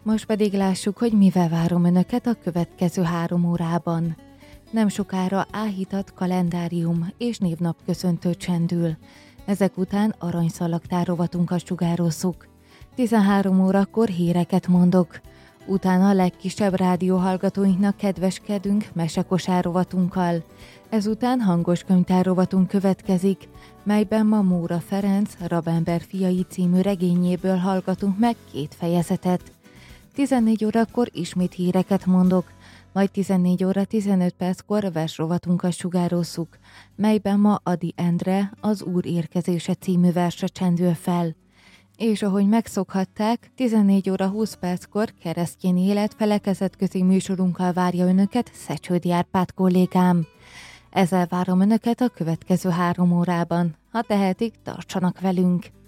Most pedig lássuk, hogy mivel várom önöket a következő 3 órában. Nem sokára áhítat kalendárium és névnapköszöntő csendül. Ezek után aranyszalagtár rovatunkat sugározzuk. 13 órakor híreket mondok. Utána a legkisebb rádióhallgatóinknak kedveskedünk mesekosár rovatunkkal. Ezután hangos könyvtár rovatunk következik, melyben ma Móra Ferenc Rabember fiai című regényéből hallgatunk meg 2 fejezetet. 14 órakor ismét híreket mondok, majd 14 óra 15 perckor versrovatunkat sugározzuk, melyben ma Ady Endre Az Úr érkezése című verse csendül fel. És ahogy megszokhatták, 14 óra 20 perckor Keresztény élet felekezetközi műsorunkkal várja önöket Szecsődi Árpád kollégám. Ezzel várom önöket a következő 3 órában. Ha tehetik, tartsanak velünk!